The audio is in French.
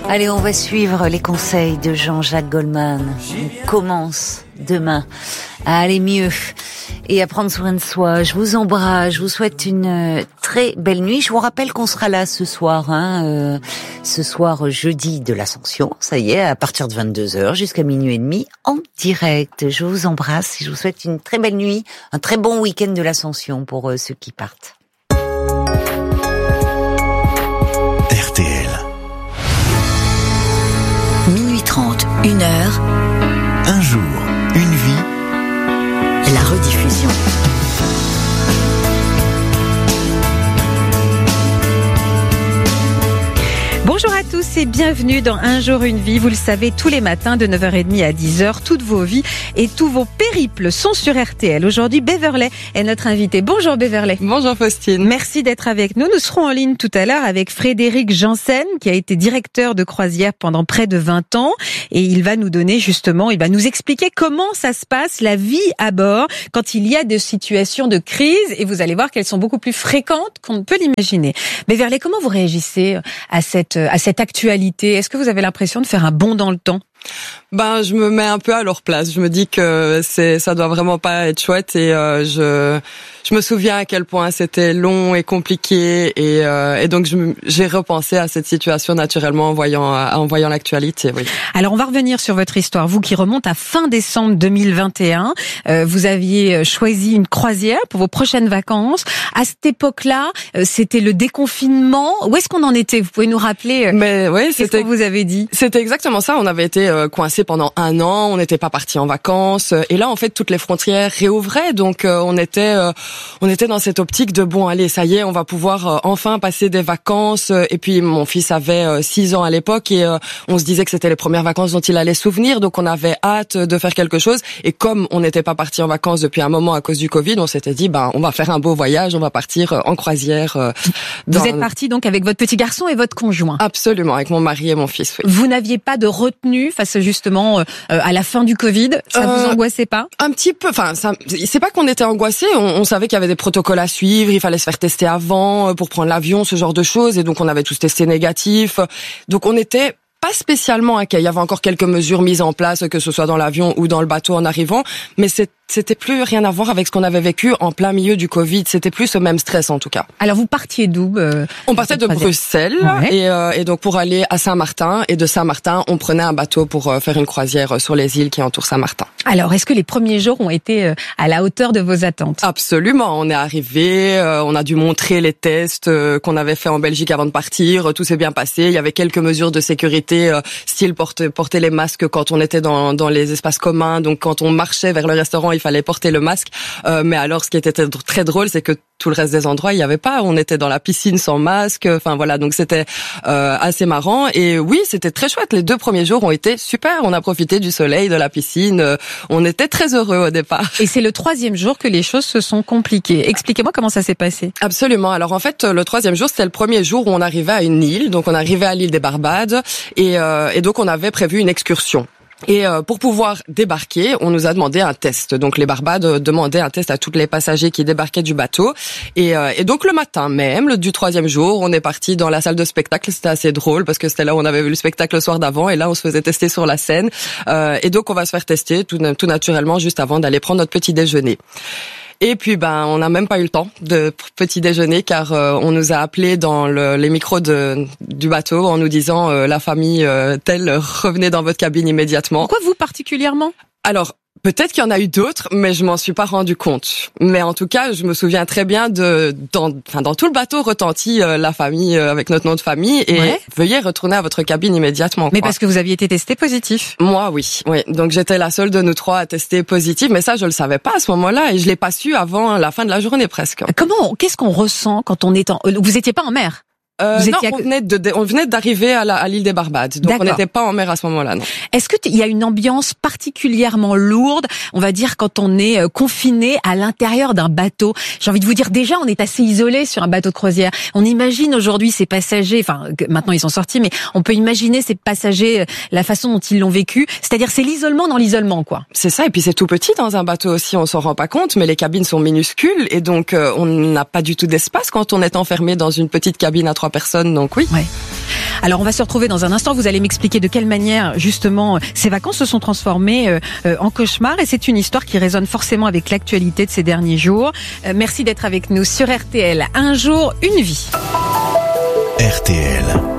Allez, on va suivre les conseils de Jean-Jacques Goldman. On commence demain à aller mieux et à prendre soin de soi. Je vous embrasse, je vous souhaite une très belle nuit. Je vous rappelle qu'on sera là ce soir, ce soir jeudi de l'Ascension, ça y est, à partir de 22h jusqu'à minuit et demi en direct. Je vous embrasse et je vous souhaite une très belle nuit, un très bon week-end de l'Ascension pour ceux qui partent. RTL. Minuit 30, 1h. Un jour, une vie. La rediffusion. Bonjour à tous et bienvenue dans Un jour une vie. Vous le savez, tous les matins de 9h30 à 10h, toutes vos vies et tous vos périples sont sur RTL. Aujourd'hui, Beverley est notre invité. Bonjour Beverley. Bonjour Faustine. Merci d'être avec nous. Nous serons en ligne tout à l'heure avec Frédéric Janssen, qui a été directeur de croisière pendant près de 20 ans. Et il va nous donner justement, il va nous expliquer comment ça se passe, la vie à bord, quand il y a des situations de crise. Et vous allez voir qu'elles sont beaucoup plus fréquentes qu'on ne peut l'imaginer. Beverley, comment vous réagissez à cette actualité? Est-ce que vous avez l'impression de faire un bond dans le temps? Je me mets un peu à leur place. Je me dis que ça doit vraiment pas être chouette et je me souviens à quel point c'était long et compliqué et donc j'ai repensé à cette situation naturellement en voyant l'actualité. Oui. Alors on va revenir sur votre histoire, vous qui remonte à fin décembre 2021. Vous aviez choisi une croisière pour vos prochaines vacances. À cette époque-là, c'était le déconfinement. Où est-ce qu'on en était? Vous pouvez nous rappeler qu'est-ce qu'on vous avait dit? C'était exactement ça. On avait été coincés pendant 1 an, on n'était pas partis en vacances et là en fait toutes les frontières réouvraient, donc on était dans cette optique de bon allez ça y est, on va pouvoir enfin passer des vacances et puis mon fils avait 6 ans à l'époque et on se disait que c'était les premières vacances dont il allait se souvenir, donc on avait hâte de faire quelque chose et comme on n'était pas partis en vacances depuis un moment à cause du Covid, on s'était dit on va faire un beau voyage, on va partir en croisière. Vous êtes partis donc avec votre petit garçon et votre conjoint? Absolument, avec mon mari et mon fils. Oui. Vous n'aviez pas de retenue face justement à la fin du Covid? Ça vous angoissait pas? Un petit peu. C'est pas qu'on était angoissés. On savait qu'il y avait des protocoles à suivre. Il fallait se faire tester avant pour prendre l'avion, ce genre de choses. Et donc on avait tous testé négatif. Donc on était pas spécialement inquiets. Il y avait encore quelques mesures mises en place, que ce soit dans l'avion ou dans le bateau en arrivant, mais c'était plus rien à voir avec ce qu'on avait vécu en plein milieu du Covid. C'était plus ce même stress en tout cas. Alors vous partiez d'où? On partait de Bruxelles et donc pour aller à Saint-Martin, et de Saint-Martin on prenait un bateau pour faire une croisière sur les îles qui entourent Saint-Martin. Alors est-ce que les premiers jours ont été à la hauteur de vos attentes? Absolument, on est arrivé, on a dû montrer les tests qu'on avait fait en Belgique avant de partir, tout s'est bien passé, il y avait quelques mesures de sécurité, style porter les masques quand on était dans les espaces communs, donc quand on marchait vers le restaurant il fallait porter le masque, mais alors ce qui était très drôle c'est que tout le reste des endroits il y avait pas, on était dans la piscine sans masque, donc c'était assez marrant et oui c'était très chouette. Les 2 premiers jours ont été super, on a profité du soleil, de la piscine, on était très heureux au départ. Et c'est le 3e jour que les choses se sont compliquées. Expliquez-moi comment ça s'est passé. Absolument. Alors en fait le 3e jour c'était le premier jour où on arrivait à une île, donc on arrivait à l'île des Barbades et donc on avait prévu une excursion. Et pour pouvoir débarquer, on nous a demandé un test. Donc les Barbades demandaient un test à tous les passagers qui débarquaient du bateau. Et donc le matin même, du 3e jour, on est parti dans la salle de spectacle. C'était assez drôle parce que c'était là où on avait vu le spectacle le soir d'avant. Et là, on se faisait tester sur la scène. Et donc on va se faire tester tout naturellement juste avant d'aller prendre notre petit déjeuner. Et puis on n'a même pas eu le temps de petit déjeuner car on nous a appelés dans les micros du bateau en nous disant la famille telle revenez dans votre cabine immédiatement. Pourquoi vous particulièrement? Alors peut-être qu'il y en a eu d'autres, mais je m'en suis pas rendu compte. Mais en tout cas, je me souviens très bien dans tout le bateau retentit la famille avec notre nom de famille et veuillez retourner à votre cabine immédiatement. Mais parce que vous aviez été testé positif. Moi, oui. Donc j'étais la seule de nous 3 à tester positif, mais ça je le savais pas à ce moment-là et je l'ai pas su avant la fin de la journée presque. Qu'est-ce qu'on ressent quand on est vous étiez pas en mer? Non, on venait d'arriver à l'île des Barbades, donc on n'était pas en mer à ce moment-là. Non. Est-ce que il y a une ambiance particulièrement lourde, on va dire, quand on est confiné à l'intérieur d'un bateau? J'ai envie de vous dire, déjà, on est assez isolé sur un bateau de croisière. On imagine aujourd'hui ces passagers, maintenant ils sont sortis, mais on peut imaginer ces passagers, la façon dont ils l'ont vécu. C'est-à-dire, c'est l'isolement dans l'isolement, quoi. C'est ça, et puis c'est tout petit dans un bateau aussi, on s'en rend pas compte, mais les cabines sont minuscules, et donc on n'a pas du tout d'espace quand on est enfermé dans une petite cabine à 3 personnes, donc oui. Ouais. Alors on va se retrouver dans un instant, vous allez m'expliquer de quelle manière justement ces vacances se sont transformées en cauchemar, et c'est une histoire qui résonne forcément avec l'actualité de ces derniers jours. Merci d'être avec nous sur RTL. Un jour, une vie. RTL.